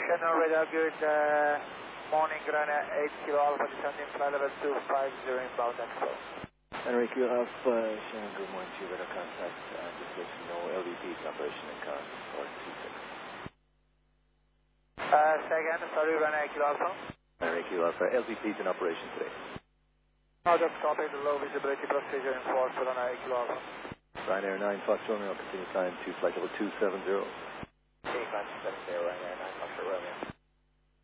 Shannon radar, good morning, Ryanair 8 Kilo Alpha, descending flight level 250 inbound and close. Henry Q Alpha, Shannon, good morning to you, radar contact, just let you know LVP is in operation in Con, or 26. Say again, sorry, Ryanair 8 Kilo Alpha. Henry Q Alpha, LVP is in operation today. I'll just copy the low visibility procedure in force for Ryanair 8 Kilo Alpha. Ryanair 9 Fox Romeo, continue climb to flight level 270. Okay, climb 270.